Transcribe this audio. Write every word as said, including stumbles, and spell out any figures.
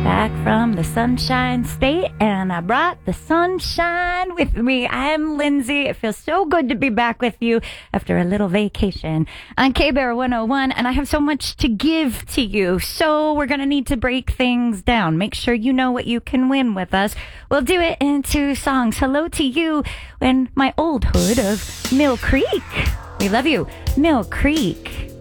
back from the Sunshine State, and I brought the sunshine with me. I'm Lindsay. It feels so good to be back with you after a little vacation on K-Bear one oh one, and I have so much to give to you, so we're going to need to break things down. Make sure you know what you can win with us. We'll do it in two songs. Hello to you in my old hood of Mill Creek. We love you. Mill Creek.